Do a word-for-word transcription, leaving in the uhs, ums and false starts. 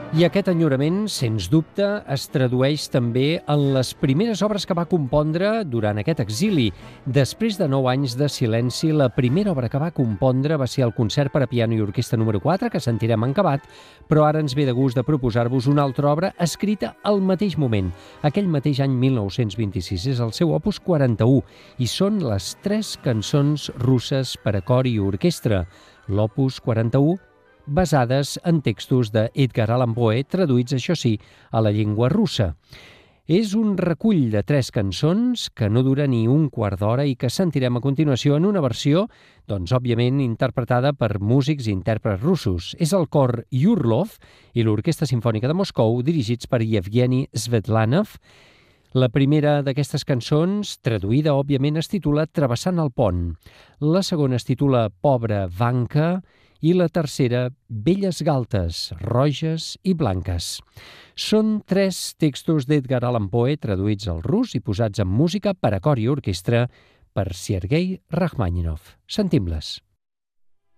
I aquest enyorament, sens dubte, es tradueix també en les primeres obres que va compondre durant aquest exili. Després de nou anys de silenci, la primera obra que va compondre va ser el concert per a piano i orquestra número quatre, que sentirem en acabat, però ara ens ve de gust de proposar-vos una altra obra escrita al mateix moment, aquell mateix any mil nou-cents vint-i-sis. És el seu opus quaranta-u i són les tres cançons russes per a cor i orquestra. L'opus quaranta-u, basades en textos d'Edgar Allan Poe, traduïts, això sí, a la llengua russa. És un recull de tres cançons que no dura ni un quart d'hora i que sentirem a continuació en una versió, doncs, òbviament, interpretada per músics i intèrprets russos. És el cor Yurlov i l'Orquestra Simfònica de Moscou, dirigits per Yevgeny Svetlanov. La primera d'aquestes cançons, traduïda, òbviament, es titula Travessant el pont. La segona es titula Pobra Vanka i la tercera, Belles galtes, roges i blanques. Són tres textos d'Edgar Allan Poe traduïts al rus i posats en música per a cor i orquestra per Sergei Rachmaninov. Sentim-les.